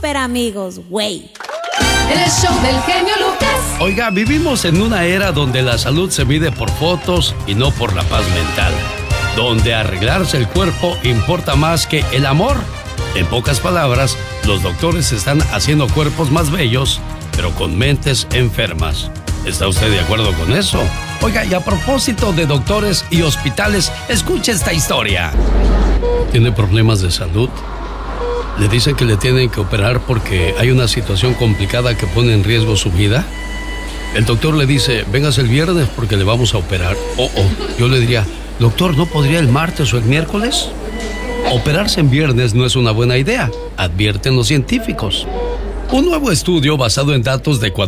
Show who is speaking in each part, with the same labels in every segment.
Speaker 1: super amigos, güey.
Speaker 2: El show del genio Lucas.
Speaker 3: Oiga, vivimos en una era donde la salud se mide por fotos y no por la paz mental. Donde arreglarse el cuerpo importa más que el amor. En pocas palabras, los doctores están haciendo cuerpos más bellos, pero con mentes enfermas. ¿Está usted de acuerdo con eso? Oiga, y a propósito de doctores y hospitales, escuche esta historia. ¿Tiene problemas de salud? ¿Le dicen que le tienen que operar porque hay una situación complicada que pone en riesgo su vida? El doctor le dice, véngase el viernes porque le vamos a operar. Yo le diría, doctor, ¿no podría el martes o el miércoles? Operarse en viernes no es una buena idea, advierten los científicos. Un nuevo estudio basado en datos de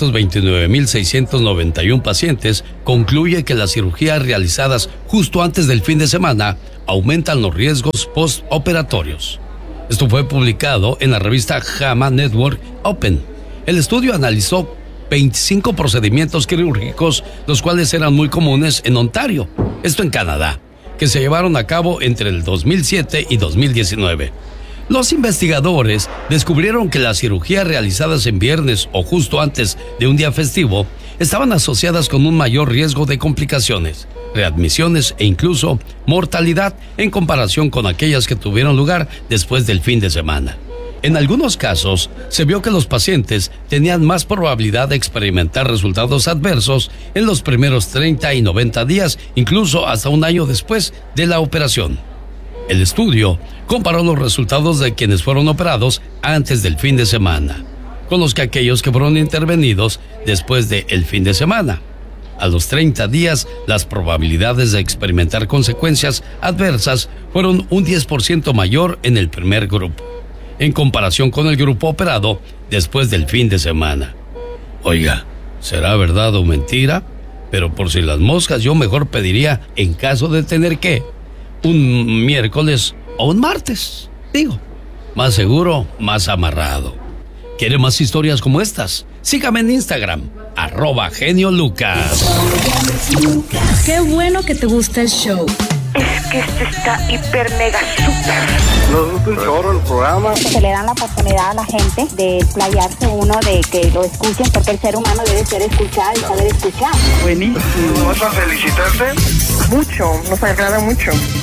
Speaker 3: 429,691 pacientes concluye que las cirugías realizadas justo antes del fin de semana aumentan los riesgos postoperatorios. Esto fue publicado en la revista JAMA Network Open. El estudio analizó 25 procedimientos quirúrgicos, los cuales eran muy comunes en Ontario, esto en Canadá, que se llevaron a cabo entre el 2007 y 2019. Los investigadores descubrieron que las cirugías realizadas en viernes o justo antes de un día festivo estaban asociadas con un mayor riesgo de complicaciones, readmisiones e incluso mortalidad en comparación con aquellas que tuvieron lugar después del fin de semana. En algunos casos, se vio que los pacientes tenían más probabilidad de experimentar resultados adversos en los primeros 30 y 90 días, incluso hasta un año después de la operación. El estudio comparó los resultados de quienes fueron operados antes del fin de semana con los que aquellos que fueron intervenidos después del fin de semana. A los 30 días, las probabilidades de experimentar consecuencias adversas fueron un 10% mayor en el primer grupo, en comparación con el grupo operado después del fin de semana. Oiga, ¿será verdad o mentira? Pero por si las moscas, yo mejor pediría, en caso de tener que, un miércoles o un martes. Digo, más seguro, más amarrado. ¿Quiere más historias como estas? Sígame en Instagram, @geniolucas.
Speaker 2: Qué bueno que te gusta el show.
Speaker 4: Es que este está hiper mega super.
Speaker 5: Nos gusta un chorro el programa.
Speaker 6: Se le dan la oportunidad a la gente de explayarse uno, de que lo escuchen, porque el ser humano debe ser escuchado y saber escuchar.
Speaker 5: Buenísimo. ¿Vas a felicitarte?
Speaker 4: Mucho, nos agrada mucho.